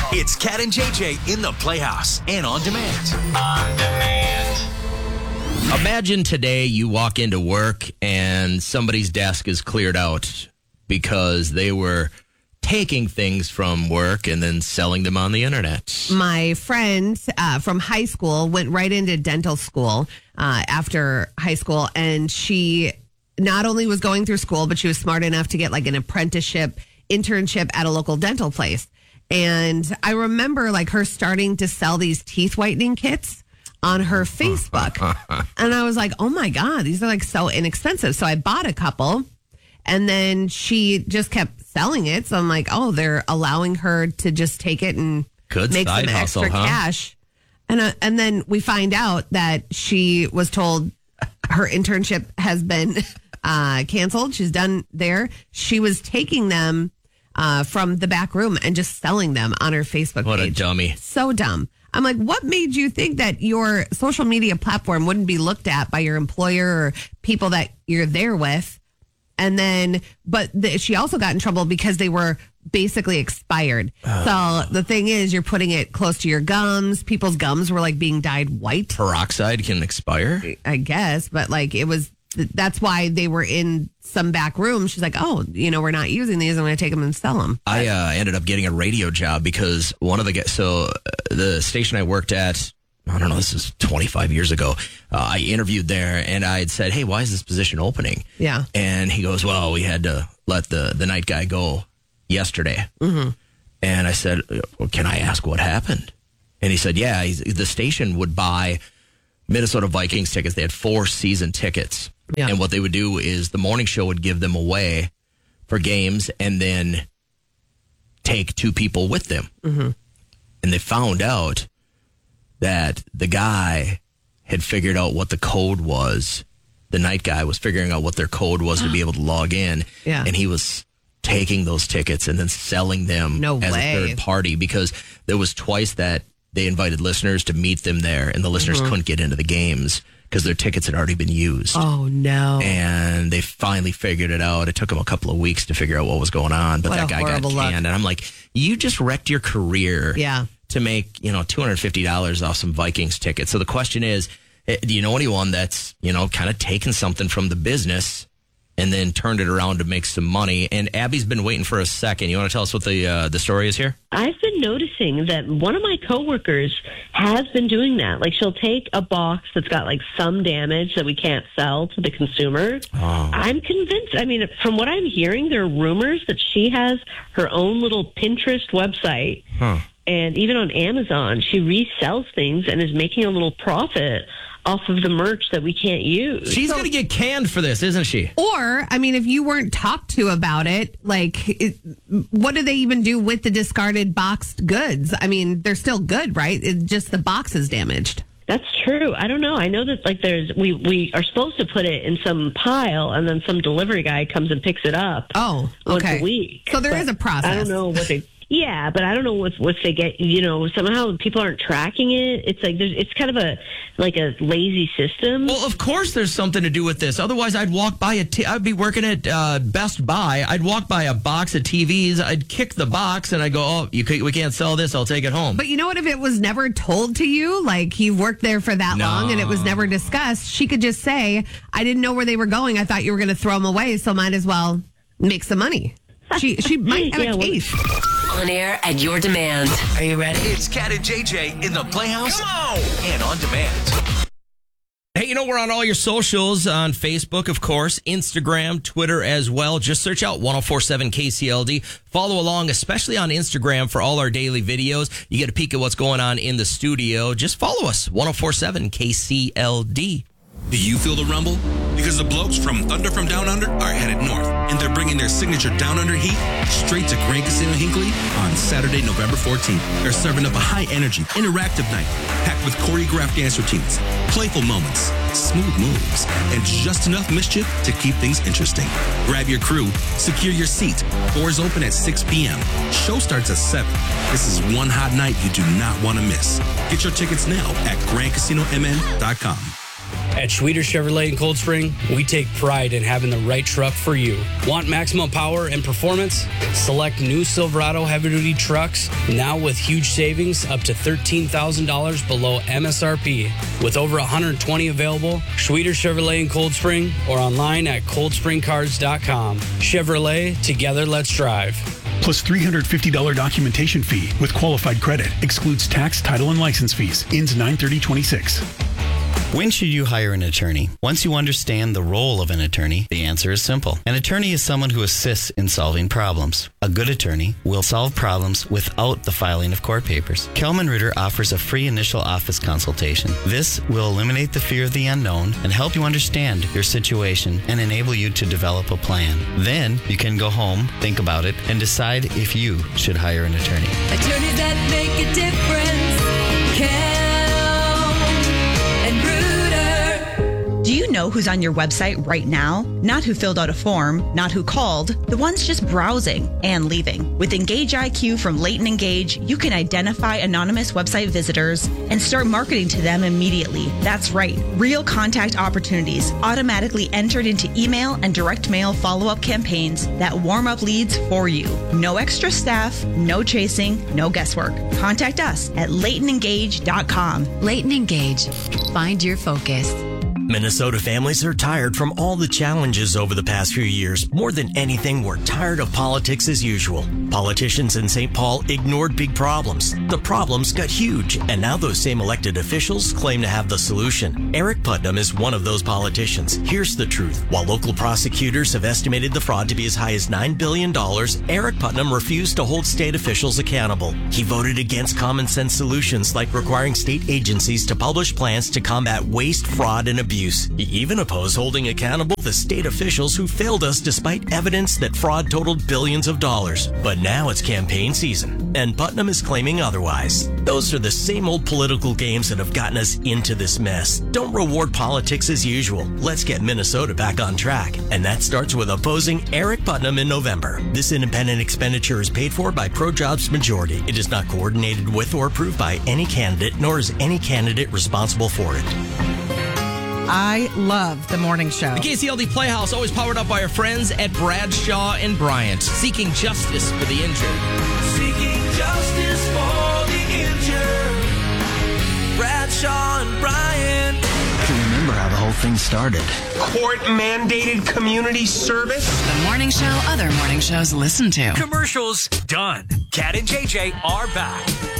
It's Cat and JJ in the Playhouse and on demand. Imagine today you walk into work and somebody's desk is cleared out because they were taking things from work and then selling them on the internet. My friend from high school went right into dental school after high school, and she not only was going through school, but she was smart enough to get like an apprenticeship internship at a local dental place. And I remember like her starting to sell these teeth whitening kits on her Facebook. And I was like, oh my God, these are like so inexpensive. So I bought a couple, and then she just kept selling it. So I'm like, oh, they're allowing her to just take it and make some extra cash. And then we find out that she was told her internship has been canceled. She's done there. She was taking them from the back room and just selling them on her Facebook page. What a dummy. So dumb. I'm like, what made you think that your social media platform wouldn't be looked at by your employer or people that you're there with? And then, she also got in trouble because they were basically expired. So the thing is, you're putting it close to your gums. People's gums were like being dyed white. Peroxide can expire? I guess, but like that's why they were in some back room. She's like, oh, we're not using these. I'm going to take them and sell them. I ended up getting a radio job because the station I worked at, I don't know, this is 25 years ago. I interviewed there and I had said, hey, why is this position opening? Yeah. And he goes, well, we had to let the night guy go yesterday. Mm-hmm. And I said, well, can I ask what happened? And he said, yeah, the station would buy Minnesota Vikings tickets. They had 4 season tickets. Yeah. And what they would do is the morning show would give them away for games and then take 2 people with them. Mm-hmm. And they found out that the guy had figured out what the code was. The night guy was figuring out what their code was to be able to log in. Yeah. And he was taking those tickets and then selling them as a third party, because there was twice that they invited listeners to meet them there, and the listeners couldn't get into the games because their tickets had already been used. Oh, no. And they finally figured it out. It took them a couple of weeks to figure out what was going on, but that guy got canned. And I'm like, you just wrecked your career. Yeah. To make, $250 off some Vikings tickets. So the question is, do you know anyone that's, kind of taken something from the business and then turned it around to make some money? And Abby's been waiting for a second. You want to tell us what the story is here? I've been noticing that one of my coworkers has been doing that. Like, she'll take a box that's got like some damage that we can't sell to the consumer. Oh. I'm convinced. I mean, from what I'm hearing, there are rumors that she has her own little Pinterest website. Huh. And even on Amazon, she resells things and is making a little profit off of the merch that we can't use. She's going to get canned for this, isn't she? Or, I mean, if you weren't talked to about it, what do they even do with the discarded boxed goods? I mean, they're still good, right? It's just the box is damaged. That's true. I don't know. I know that we are supposed to put it in some pile, and then some delivery guy comes and picks it up. Oh, okay. Once a week. So there is a process. I don't know what they. Yeah, but I don't know what they get. Somehow people aren't tracking it. It's like it's kind of a lazy system. Well, of course there's something to do with this. Otherwise, I'd walk by I'd be working at Best Buy. I'd walk by a box of TVs. I'd kick the box and I'd go, "Oh, we can't sell this. I'll take it home." But you know what? If it was never told to you, like you've worked there for that long and it was never discussed, she could just say, "I didn't know where they were going. I thought you were going to throw them away, so might as well make some money." She might have a case. On air at your demand. Are you ready? It's Cat and JJ in the Playhouse and on demand. Hey, we're on all your socials, on Facebook, of course, Instagram, Twitter as well. Just search out 1047 KCLD. Follow along, especially on Instagram, for all our daily videos. You get a peek at what's going on in the studio. Just follow us, 1047 KCLD. Do you feel the rumble? Because the blokes from Thunder from Down Under are headed north, and they're bringing their signature Down Under heat straight to Grand Casino Hinckley on Saturday, November 14th. They're serving up a high-energy, interactive night packed with choreographed dance routines, playful moments, smooth moves, and just enough mischief to keep things interesting. Grab your crew, secure your seat. Doors open at 6 p.m. Show starts at 7. This is one hot night you do not want to miss. Get your tickets now at GrandCasinoMN.com. At Schweeder Chevrolet in Cold Spring, we take pride in having the right truck for you. Want maximum power and performance? Select new Silverado heavy-duty trucks now with huge savings up to $13,000 below MSRP. With over 120 available, Schweeder Chevrolet in Cold Spring or online at coldspringcars.com. Chevrolet, together let's drive. Plus $350 documentation fee with qualified credit. Excludes tax, title, and license fees. Ends 9/30/26. When should you hire an attorney? Once you understand the role of an attorney, the answer is simple. An attorney is someone who assists in solving problems. A good attorney will solve problems without the filing of court papers. Kelman Ritter offers a free initial office consultation. This will eliminate the fear of the unknown and help you understand your situation and enable you to develop a plan. Then you can go home, think about it, and decide if you should hire an attorney. Attorneys that make a difference. Do you know who's on your website right now? Not who filled out a form, not who called, the ones just browsing and leaving. With Engage IQ from Leighton Engage, you can identify anonymous website visitors and start marketing to them immediately. That's right, real contact opportunities automatically entered into email and direct mail follow-up campaigns that warm up leads for you. No extra staff, no chasing, no guesswork. Contact us at LeightonEngage.com. Leighton Engage. Find your focus. Minnesota families are tired from all the challenges over the past few years. More than anything, we're tired of politics as usual. Politicians in St. Paul ignored big problems. The problems got huge, and now those same elected officials claim to have the solution. Eric Putnam is one of those politicians. Here's the truth. While local prosecutors have estimated the fraud to be as high as $9 billion, Eric Putnam refused to hold state officials accountable. He voted against common sense solutions like requiring state agencies to publish plans to combat waste, fraud, and abuse. He even opposed holding accountable the state officials who failed us despite evidence that fraud totaled billions of dollars. But now it's campaign season, and Putnam is claiming otherwise. Those are the same old political games that have gotten us into this mess. Don't reward politics as usual. Let's get Minnesota back on track. And that starts with opposing Eric Putnam in November. This independent expenditure is paid for by ProJobs Majority. It is not coordinated with or approved by any candidate, nor is any candidate responsible for it. I love the morning show. The KCLD Playhouse, always powered up by our friends at Bradshaw and Bryant, seeking justice for the injured. Seeking justice for the injured. Bradshaw and Bryant. I can remember how the whole thing started. Court-mandated community service. The morning show other morning shows listen to. Commercials done. Cat and JJ are back.